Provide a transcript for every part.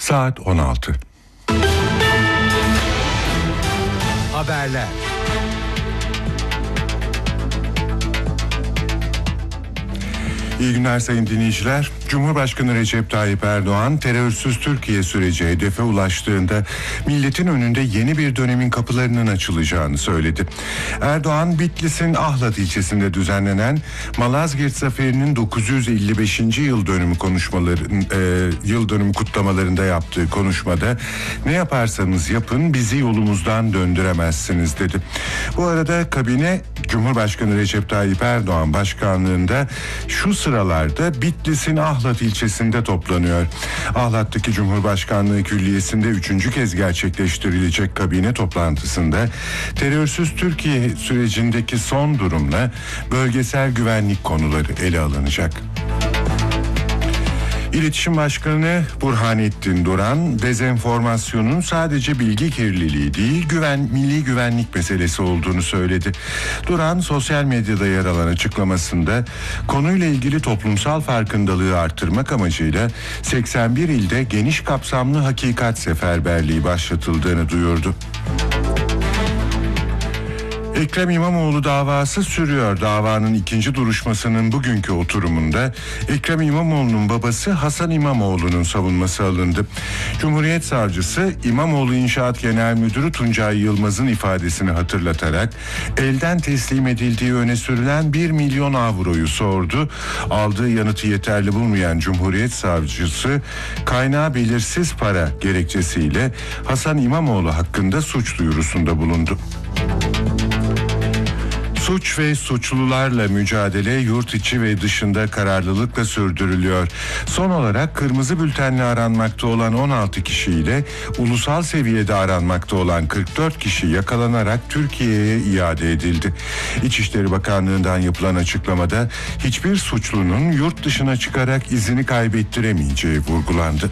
Saat 16. Haberler. İyi günler sayın dinleyiciler. Cumhurbaşkanı Recep Tayyip Erdoğan terörsüz Türkiye süreci hedefe ulaştığında milletin önünde yeni bir dönemin kapılarının açılacağını söyledi. Erdoğan, Bitlis'in Ahlat ilçesinde düzenlenen Malazgirt Zaferi'nin 955. yıl dönümü kutlamalarında yaptığı konuşmada "Ne yaparsanız yapın bizi yolumuzdan döndüremezsiniz" dedi. Bu arada kabine Cumhurbaşkanı Recep Tayyip Erdoğan başkanlığında şu sıralarda Bitlis'in Ahlat ilçesinde toplanıyor. Ahlat'taki Cumhurbaşkanlığı Külliyesi'nde 3. kez gerçekleştirilecek kabine toplantısında terörsüz Türkiye sürecindeki son durumla bölgesel güvenlik konuları ele alınacak. İletişim Başkanı Burhanettin Duran, dezenformasyonun sadece bilgi kirliliği değil, milli güvenlik meselesi olduğunu söyledi. Duran, sosyal medyada yer alan açıklamasında konuyla ilgili toplumsal farkındalığı artırmak amacıyla 81 ilde geniş kapsamlı hakikat seferberliği başlatıldığını duyurdu. Ekrem İmamoğlu davası sürüyor. Davanın ikinci duruşmasının bugünkü oturumunda Ekrem İmamoğlu'nun babası Hasan İmamoğlu'nun savunması alındı. Cumhuriyet Savcısı İmamoğlu İnşaat Genel Müdürü Tuncay Yılmaz'ın ifadesini hatırlatarak elden teslim edildiği öne sürülen 1 milyon avroyu sordu. Aldığı yanıtı yeterli bulmayan Cumhuriyet Savcısı kaynağı belirsiz para gerekçesiyle Hasan İmamoğlu hakkında suç duyurusunda bulundu. Suç ve suçlularla mücadele yurt içi ve dışında kararlılıkla sürdürülüyor. Son olarak kırmızı bültenle aranmakta olan 16 kişiyle ulusal seviyede aranmakta olan 44 kişi yakalanarak Türkiye'ye iade edildi. İçişleri Bakanlığı'ndan yapılan açıklamada hiçbir suçlunun yurt dışına çıkarak izini kaybettiremeyeceği vurgulandı.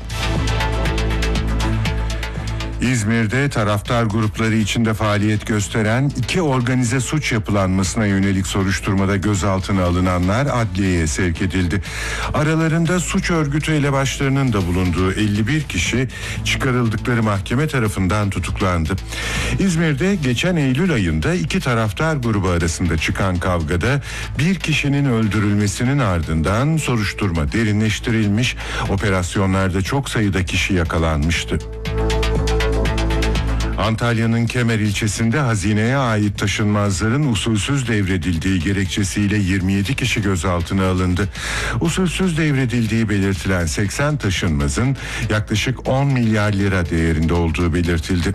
İzmir'de taraftar grupları içinde faaliyet gösteren 2 organize suç yapılanmasına yönelik soruşturmada gözaltına alınanlar adliyeye sevk edildi. Aralarında suç örgütü elebaşlarının da bulunduğu 51 kişi çıkarıldıkları mahkeme tarafından tutuklandı. İzmir'de geçen Eylül ayında 2 taraftar grubu arasında çıkan kavgada bir kişinin öldürülmesinin ardından soruşturma derinleştirilmiş, operasyonlarda çok sayıda kişi yakalanmıştı. Antalya'nın Kemer ilçesinde hazineye ait taşınmazların usulsüz devredildiği gerekçesiyle 27 kişi gözaltına alındı. Usulsüz devredildiği belirtilen 80 taşınmazın yaklaşık 10 milyar lira değerinde olduğu belirtildi.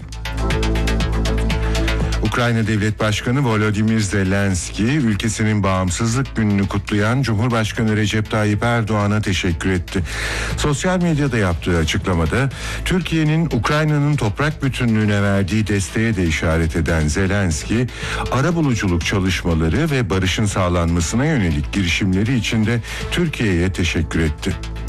Ukrayna Devlet Başkanı Volodymyr Zelenski, ülkesinin bağımsızlık gününü kutlayan Cumhurbaşkanı Recep Tayyip Erdoğan'a teşekkür etti. Sosyal medyada yaptığı açıklamada, Türkiye'nin Ukrayna'nın toprak bütünlüğüne verdiği desteğe de işaret eden Zelenski, arabuluculuk çalışmaları ve barışın sağlanmasına yönelik girişimleri için de Türkiye'ye teşekkür etti.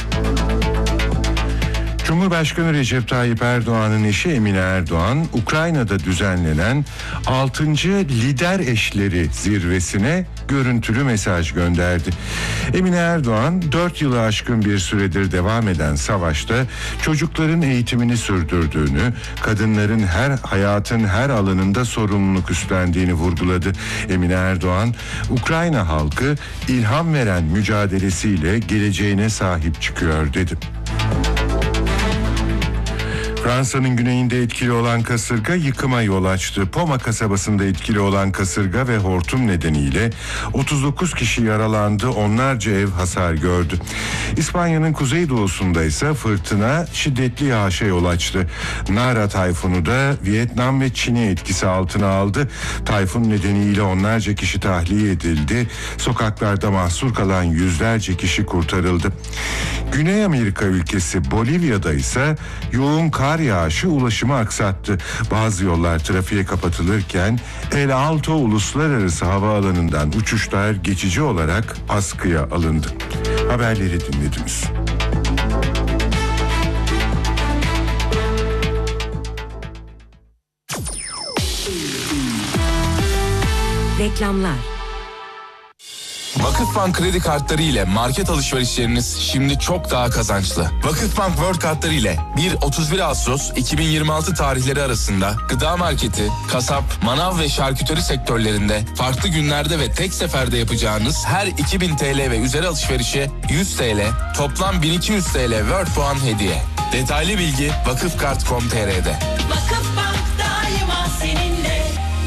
Cumhurbaşkanı Recep Tayyip Erdoğan'ın eşi Emine Erdoğan, Ukrayna'da düzenlenen 6. Lider Eşleri Zirvesi'ne görüntülü mesaj gönderdi. Emine Erdoğan, 4 yılı aşkın bir süredir devam eden savaşta çocukların eğitimini sürdürdüğünü, kadınların hayatın her alanında sorumluluk üstlendiğini vurguladı. Emine Erdoğan, Ukrayna halkı ilham veren mücadelesiyle geleceğine sahip çıkıyor dedi. Fransa'nın güneyinde etkili olan kasırga yıkıma yol açtı. Poma kasabasında etkili olan kasırga ve hortum nedeniyle 39 kişi yaralandı, onlarca ev hasar gördü. İspanya'nın kuzeydoğusunda ise fırtına şiddetli yağışa yol açtı. Nara tayfunu da Vietnam ve Çin'i etkisi altına aldı. Tayfun nedeniyle onlarca kişi tahliye edildi. Sokaklarda mahsur kalan yüzlerce kişi kurtarıldı. Güney Amerika ülkesi Bolivya'da ise yoğun kar yağışı ulaşımı aksattı. Bazı yollar trafiğe kapatılırken El Alto Uluslararası Havaalanı'ndan uçuşlar geçici olarak askıya alındı. Haberleri dinlediniz. Reklamlar. Vakıfbank kredi kartları ile market alışverişleriniz şimdi çok daha kazançlı. Vakıfbank World kartları ile 1-31 Ağustos 2026 tarihleri arasında gıda marketi, kasap, manav ve şarküteri sektörlerinde farklı günlerde ve tek seferde yapacağınız her 2000 TL ve üzeri alışverişe 100 TL, toplam 1200 TL World puan hediye. Detaylı bilgi vakıfkart.com.tr'de. Vakıfbank daima seninle.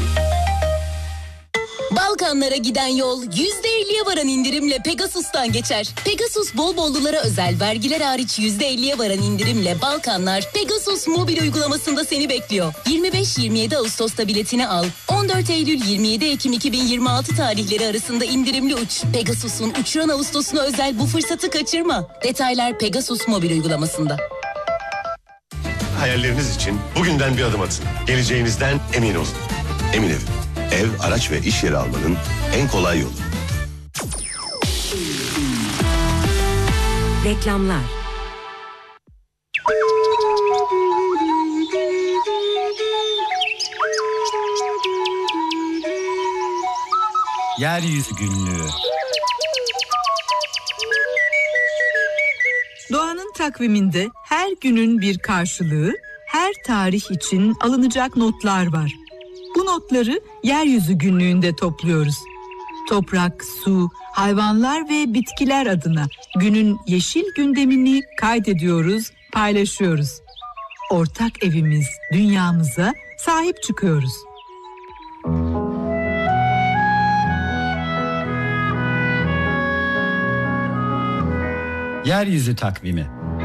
Balkanlara giden yol %50'ye varan indirimle Pegasus'tan geçer. Pegasus bol bollulara özel vergiler hariç %50'ye varan indirimle Balkanlar Pegasus mobil uygulamasında seni bekliyor. 25-27 Ağustos'ta biletini al. 14 Eylül-27 Ekim 2026 tarihleri arasında indirimli uç. Pegasus'un uçuran Ağustos'una özel bu fırsatı kaçırma. Detaylar Pegasus mobil uygulamasında. Hayalleriniz için bugünden bir adım atın. Geleceğinizden emin olun. Emin Ev, araç ve iş yeri almanın en kolay yolu. Reklamlar. Yeryüzü Günlüğü. Doğanın takviminde her günün bir karşılığı, her tarih için alınacak notlar var. Bu notları Yeryüzü Günlüğü'nde topluyoruz. Toprak, su, hayvanlar ve bitkiler adına günün yeşil gündemini kaydediyoruz, paylaşıyoruz. Ortak evimiz, dünyamıza sahip çıkıyoruz. Yeryüzü takvimi.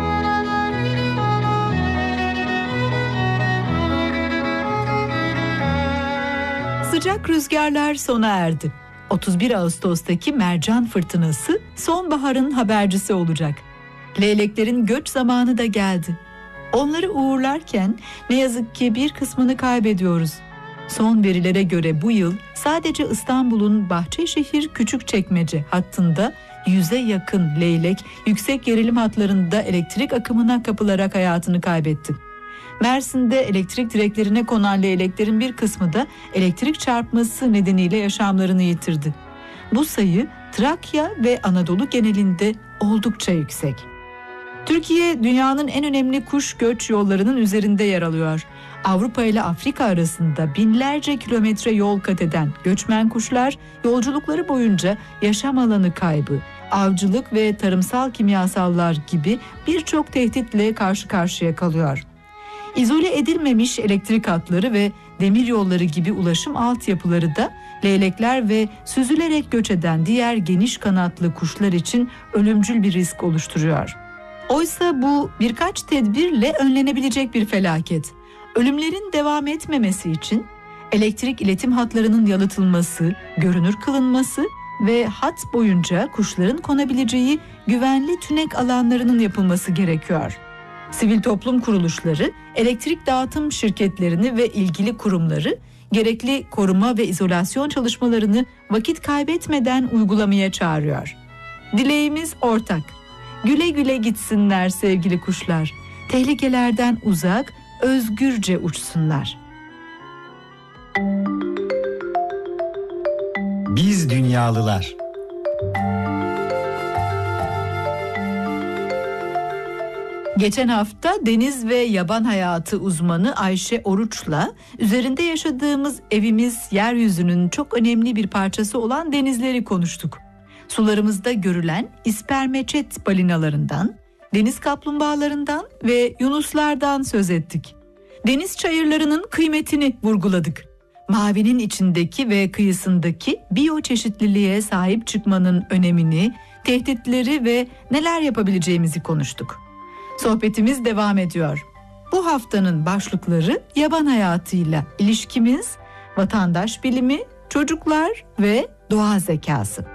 Sıcak rüzgarlar sona erdi. 31 Ağustos'taki mercan fırtınası sonbaharın habercisi olacak. Leyleklerin göç zamanı da geldi. Onları uğurlarken ne yazık ki bir kısmını kaybediyoruz. Son verilere göre bu yıl sadece İstanbul'un Bahçeşehir Küçükçekmece hattında 100'e yakın leylek yüksek gerilim hatlarında elektrik akımına kapılarak hayatını kaybetti. Mersin'de elektrik direklerine konan leyleklerin bir kısmı da elektrik çarpması nedeniyle yaşamlarını yitirdi. Bu sayı Trakya ve Anadolu genelinde oldukça yüksek. Türkiye dünyanın en önemli kuş göç yollarının üzerinde yer alıyor. Avrupa ile Afrika arasında binlerce kilometre yol kat eden göçmen kuşlar yolculukları boyunca yaşam alanı kaybı, avcılık ve tarımsal kimyasallar gibi birçok tehditle karşı karşıya kalıyor. İzole edilmemiş elektrik hatları ve demir yolları gibi ulaşım altyapıları da leylekler ve süzülerek göç eden diğer geniş kanatlı kuşlar için ölümcül bir risk oluşturuyor. Oysa bu birkaç tedbirle önlenebilecek bir felaket. Ölümlerin devam etmemesi için elektrik iletim hatlarının yalıtılması, görünür kılınması ve hat boyunca kuşların konabileceği güvenli tünek alanlarının yapılması gerekiyor. Sivil toplum kuruluşları, elektrik dağıtım şirketlerini ve ilgili kurumları gerekli koruma ve izolasyon çalışmalarını vakit kaybetmeden uygulamaya çağırıyor. Dileğimiz ortak. Güle güle gitsinler sevgili kuşlar. Tehlikelerden uzak, özgürce uçsunlar. Biz Dünyalılar. Geçen hafta deniz ve yaban hayatı uzmanı Ayşe Oruç'la üzerinde yaşadığımız evimiz yeryüzünün çok önemli bir parçası olan denizleri konuştuk. Sularımızda görülen ispermeçet balinalarından, deniz kaplumbağalarından ve yunuslardan söz ettik. Deniz çayırlarının kıymetini vurguladık. Mavinin içindeki ve kıyısındaki biyoçeşitliliğe sahip çıkmanın önemini, tehditleri ve neler yapabileceğimizi konuştuk. Sohbetimiz devam ediyor. Bu haftanın başlıkları yaban hayatıyla ilişkimiz, vatandaş bilimi, çocuklar ve doğa zekası.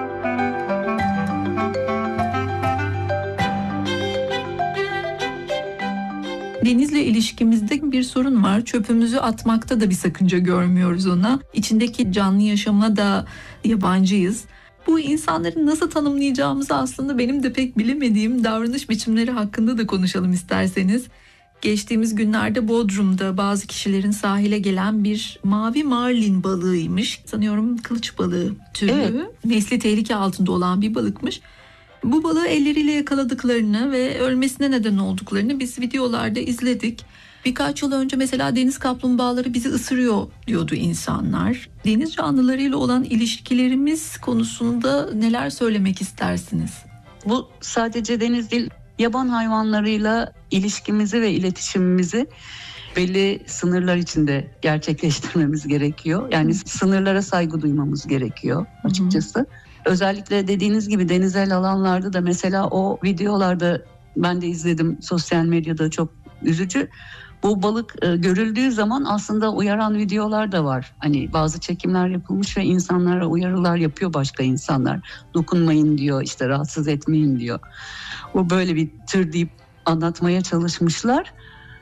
Denizle ilişkimizde bir sorun var. Çöpümüzü atmakta da bir sakınca görmüyoruz ona. İçindeki canlı yaşama da yabancıyız. Bu insanları nasıl tanımlayacağımızı aslında benim de pek bilemediğim davranış biçimleri hakkında da konuşalım isterseniz. Geçtiğimiz günlerde Bodrum'da bazı kişilerin sahile gelen bir mavi marlin balığıymış. Sanıyorum kılıç balığı türü. Evet. Nesli tehlike altında olan bir balıkmış. Bu balığı elleriyle yakaladıklarını ve ölmesine neden olduklarını biz videolarda izledik. Birkaç yıl önce mesela deniz kaplumbağaları bizi ısırıyor diyordu insanlar. Deniz canlılarıyla olan ilişkilerimiz konusunda neler söylemek istersiniz? Bu sadece deniz değil, yaban hayvanlarıyla ilişkimizi ve iletişimimizi belli sınırlar içinde gerçekleştirmemiz gerekiyor. Yani sınırlara saygı duymamız gerekiyor açıkçası. Özellikle dediğiniz gibi denizel alanlarda da mesela o videolarda ben de izledim, sosyal medyada çok üzücü. Bu balık görüldüğü zaman aslında uyaran videolar da var. Hani bazı çekimler yapılmış ve insanlara uyarılar yapıyor başka insanlar. Dokunmayın diyor, işte rahatsız etmeyin diyor. Bu böyle bir tür deyip anlatmaya çalışmışlar.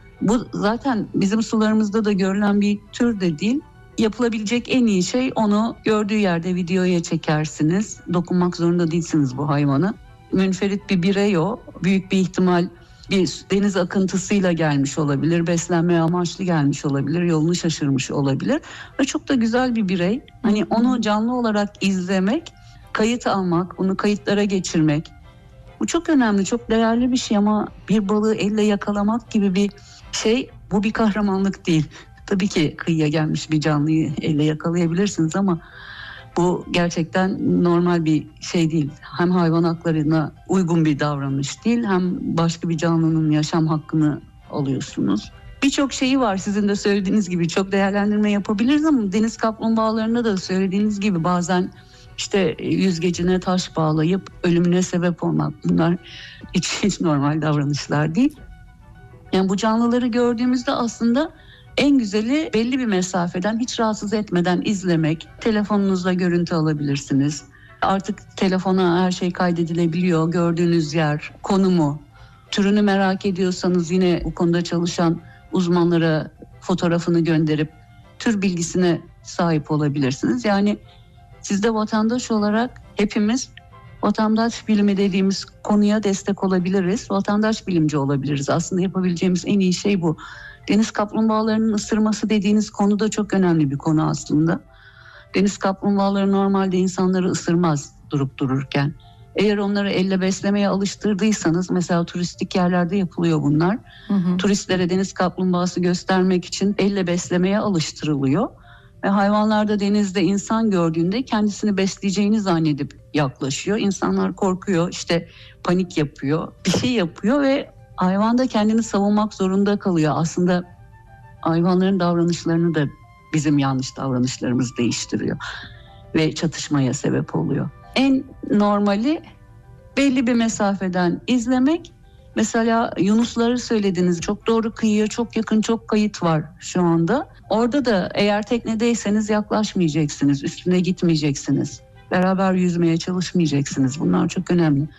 Bu zaten bizim sularımızda da görülen bir tür de değil. Yapılabilecek en iyi şey onu gördüğü yerde videoya çekersiniz. Dokunmak zorunda değilsiniz bu hayvanı. Münferit bir birey o. Büyük bir ihtimal bir deniz akıntısıyla gelmiş olabilir, beslenme amaçlı gelmiş olabilir, yolunu şaşırmış olabilir ve çok da güzel bir birey. Hani onu canlı olarak izlemek, kayıt almak, bunu kayıtlara geçirmek, bu çok önemli, çok değerli bir şey ama bir balığı elle yakalamak gibi bir şey, bu bir kahramanlık değil. Tabii ki kıyıya gelmiş bir canlıyı elle yakalayabilirsiniz ama bu gerçekten normal bir şey değil. Hem hayvan haklarına uygun bir davranış değil, hem başka bir canlının yaşam hakkını alıyorsunuz. Birçok şeyi var sizin de söylediğiniz gibi, çok değerlendirme yapabiliriz ama deniz kaplumbağalarında da söylediğiniz gibi bazen işte yüzgecine taş bağlayıp ölümüne sebep olmak, bunlar hiç normal davranışlar değil. Yani bu canlıları gördüğümüzde aslında en güzeli belli bir mesafeden, hiç rahatsız etmeden izlemek. Telefonunuzla görüntü alabilirsiniz. Artık telefona her şey kaydedilebiliyor. Gördüğünüz yer, konumu, türünü merak ediyorsanız yine bu konuda çalışan uzmanlara fotoğrafını gönderip tür bilgisine sahip olabilirsiniz. Yani siz de vatandaş olarak hepimiz vatandaş bilimi dediğimiz konuya destek olabiliriz. Vatandaş bilimci olabiliriz. Aslında yapabileceğimiz en iyi şey bu. Deniz kaplumbağalarının ısırması dediğiniz konu da çok önemli bir konu aslında. Deniz kaplumbağaları normalde insanları ısırmaz durup dururken. Eğer onları elle beslemeye alıştırdıysanız, mesela turistik yerlerde yapılıyor bunlar. Turistlere deniz kaplumbağası göstermek için elle beslemeye alıştırılıyor. Ve hayvanlar da denizde insan gördüğünde kendisini besleyeceğini zannedip yaklaşıyor. İnsanlar korkuyor, işte panik yapıyor, bir şey yapıyor ve hayvan da kendini savunmak zorunda kalıyor. Aslında hayvanların davranışlarını da bizim yanlış davranışlarımız değiştiriyor ve çatışmaya sebep oluyor. En normali belli bir mesafeden izlemek. Mesela yunusları söylediniz, çok doğru, kıyıya çok yakın çok kayıt var şu anda. Orada da eğer teknedeyseniz yaklaşmayacaksınız, üstüne gitmeyeceksiniz. Beraber yüzmeye çalışmayacaksınız. Bunlar çok önemli.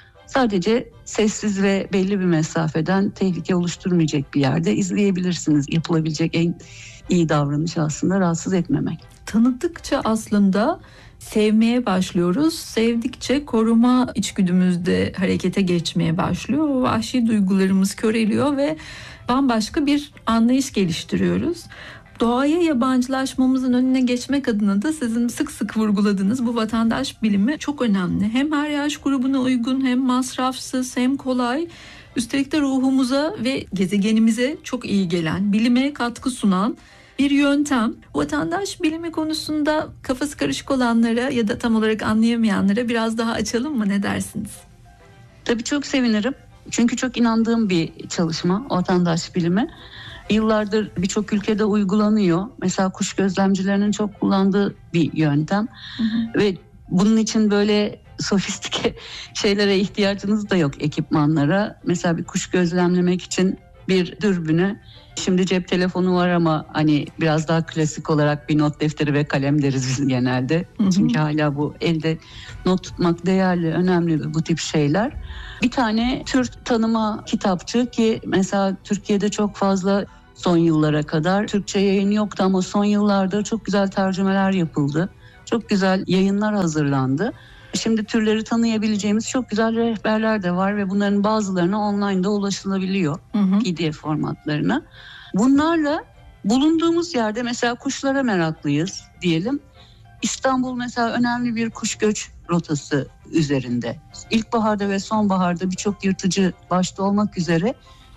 Sadece sessiz ve belli bir mesafeden, tehlike oluşturmayacak bir yerde izleyebilirsiniz. Yapılabilecek en iyi davranış aslında rahatsız etmemek. Tanıdıkça aslında sevmeye başlıyoruz. Sevdikçe koruma içgüdümüzde harekete geçmeye başlıyor. O vahşi duygularımız köreliyor ve bambaşka bir anlayış geliştiriyoruz. Doğaya yabancılaşmamızın önüne geçmek adına da sizin sık sık vurguladığınız bu vatandaş bilimi çok önemli. Hem her yaş grubuna uygun, hem masrafsız, hem kolay. Üstelik de ruhumuza ve gezegenimize çok iyi gelen, bilime katkı sunan bir yöntem. Vatandaş bilimi konusunda kafası karışık olanlara ya da tam olarak anlayamayanlara biraz daha açalım mı, ne dersiniz? Tabii çok sevinirim. Çünkü çok inandığım bir çalışma vatandaş bilimi. Yıllardır birçok ülkede uygulanıyor. Mesela kuş gözlemcilerinin çok kullandığı bir yöntem. Ve bunun için böyle sofistike şeylere ihtiyacınız da yok, ekipmanlara. Mesela bir kuş gözlemlemek için bir dürbünü, şimdi cep telefonu var ama hani biraz daha klasik olarak bir not defteri ve kalem deriz biz genelde. Çünkü hala bu elde not tutmak değerli, önemli bu tip şeyler. Bir tane tür tanıma kitapçığı, ki mesela Türkiye'de çok fazla son yıllara kadar Türkçe yayın yoktu ama son yıllarda çok güzel tercümeler yapıldı. Çok güzel yayınlar hazırlandı. Şimdi türleri tanıyabileceğimiz çok güzel rehberler de var ve bunların bazılarına online'da ulaşılabiliyor, PDF formatlarına. Bunlarla bulunduğumuz yerde mesela kuşlara meraklıyız diyelim. İstanbul mesela önemli bir kuş göç rotası üzerinde. İlkbaharda ve sonbaharda birçok yırtıcı başta olmak üzere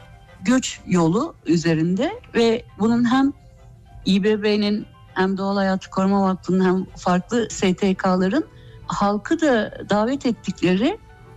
göç yolu üzerinde ve bunun hem İBB'nin hem Doğal Hayatı Koruma Vakfı'nın hem farklı STK'ların halkı da davet ettikleri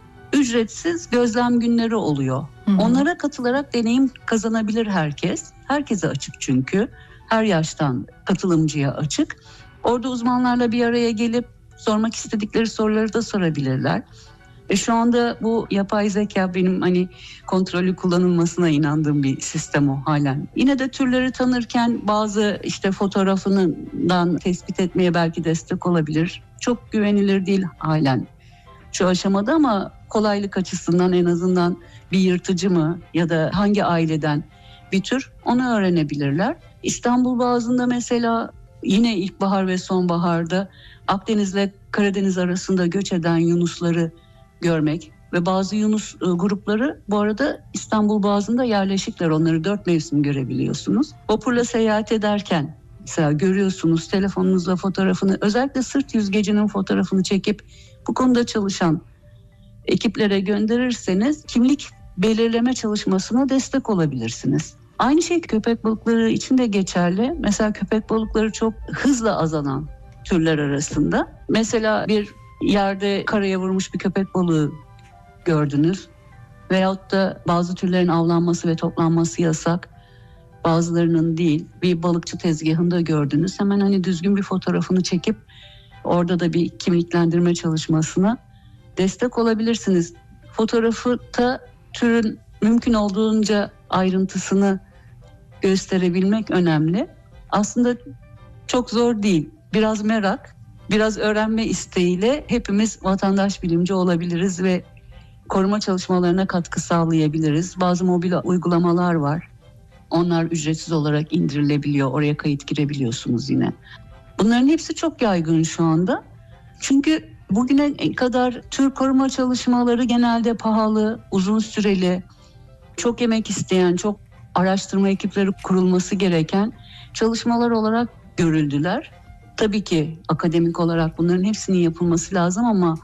ücretsiz gözlem günleri oluyor. Onlara katılarak deneyim kazanabilir herkes. Herkese açık çünkü. Her yaştan katılımcıya açık. Orada uzmanlarla bir araya gelip sormak istedikleri soruları da sorabilirler. Şu anda bu yapay zeka benim kontrolü kullanılmasına inandığım bir sistem o halen. Yine de türleri tanırken bazı fotoğrafından tespit etmeye belki destek olabilir. Çok güvenilir değil halen şu aşamada ama kolaylık açısından en azından bir yırtıcı mı ya da hangi aileden bir tür onu öğrenebilirler. İstanbul Boğazı'nda mesela yine ilkbahar ve sonbaharda Akdeniz'le Karadeniz arasında göç eden yunusları görmek ve bazı yunus grupları bu arada İstanbul Boğazı'nda yerleşikler. Onları 4 mevsim görebiliyorsunuz. Vapurla seyahat ederken mesela görüyorsunuz telefonunuzla fotoğrafını, özellikle sırt yüzgecinin fotoğrafını çekip bu konuda çalışan ekiplere gönderirseniz kimlik belirleme çalışmasına destek olabilirsiniz. Aynı şey köpek balıkları için de geçerli. Mesela köpek balıkları çok hızla azalan türler arasında. Mesela bir yerde karaya vurmuş bir köpek balığı gördünüz. Veyahut da bazı türlerin avlanması ve toplanması yasak. Bazılarının değil. Bir balıkçı tezgahında gördünüz. Hemen düzgün bir fotoğrafını çekip orada da bir kimliklendirme çalışmasına destek olabilirsiniz. Fotoğrafı da türün mümkün olduğunca ayrıntısını gösterebilmek önemli. Aslında çok zor değil. Biraz merak, biraz öğrenme isteğiyle hepimiz vatandaş bilimci olabiliriz ve koruma çalışmalarına katkı sağlayabiliriz. Bazı mobil uygulamalar var. Onlar ücretsiz olarak indirilebiliyor. Oraya kayıt girebiliyorsunuz yine. Bunların hepsi çok yaygın şu anda. Çünkü bugüne kadar tür koruma çalışmaları genelde pahalı, uzun süreli, çok emek isteyen, çok araştırma ekipleri kurulması gereken çalışmalar olarak görüldüler. Tabii ki akademik olarak bunların hepsinin yapılması lazım ama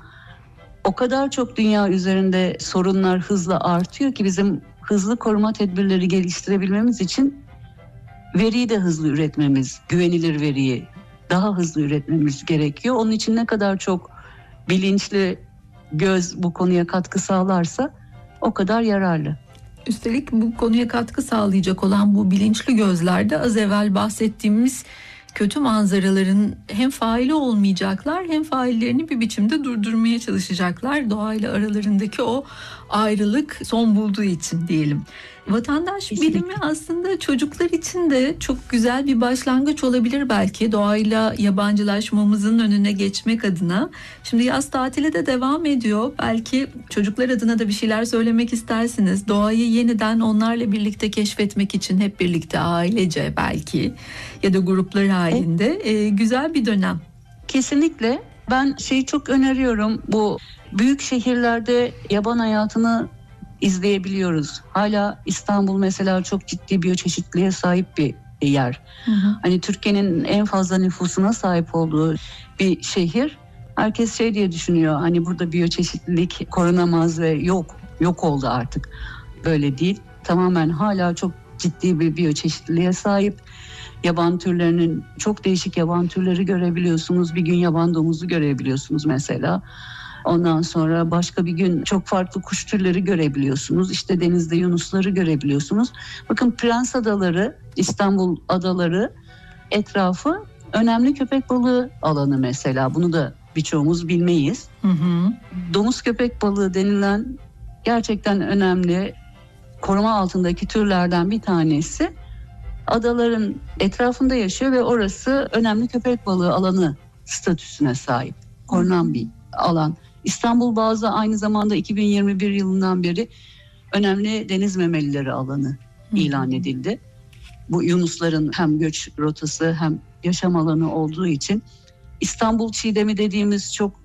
o kadar çok dünya üzerinde sorunlar hızla artıyor ki bizim hızlı koruma tedbirleri geliştirebilmemiz için veriyi de hızlı üretmemiz, güvenilir veriyi daha hızlı üretmemiz gerekiyor. Onun için ne kadar çok bilinçli göz bu konuya katkı sağlarsa o kadar yararlı. Üstelik bu konuya katkı sağlayacak olan bu bilinçli gözlerde az evvel bahsettiğimiz kötü manzaraların hem faili olmayacaklar hem faillerini bir biçimde durdurmaya çalışacaklar. Doğayla aralarındaki o ayrılık son bulduğu için diyelim. Vatandaş bilimi aslında çocuklar için de çok güzel bir başlangıç olabilir belki. Doğayla yabancılaşmamızın önüne geçmek adına. Şimdi yaz tatili de devam ediyor. Belki çocuklar adına da bir şeyler söylemek istersiniz. Doğayı yeniden onlarla birlikte keşfetmek için hep birlikte ailece belki ya da gruplar halinde güzel bir dönem. Kesinlikle. Ben çok öneriyorum. Bu büyük şehirlerde yaban hayatını izleyebiliyoruz. Hala İstanbul mesela çok ciddi biyoçeşitliliğe sahip bir yer. Türkiye'nin en fazla nüfusuna sahip olduğu bir şehir. Herkes diye düşünüyor. Burada biyoçeşitlilik korunamaz ve yok oldu artık. Böyle değil. Tamamen hala çok ciddi bir biyoçeşitliliğe sahip. Yaban türlerinin çok değişik yaban türleri görebiliyorsunuz. Bir gün yaban domuzu görebiliyorsunuz mesela. Ondan sonra başka bir gün çok farklı kuş türleri görebiliyorsunuz. Denizde yunusları görebiliyorsunuz. Bakın Prens Adaları, İstanbul adaları etrafı önemli köpek balığı alanı mesela. Bunu da birçoğumuz bilmeyiz. Domuz köpek balığı denilen gerçekten önemli koruma altındaki türlerden bir tanesi. Adaların etrafında yaşıyor ve orası önemli köpek balığı alanı statüsüne sahip. Korunan bir alan. İstanbul Boğazı aynı zamanda 2021 yılından beri önemli deniz memelileri alanı ilan edildi. Bu yunusların hem göç rotası hem yaşam alanı olduğu için İstanbul çiğdemi dediğimiz çok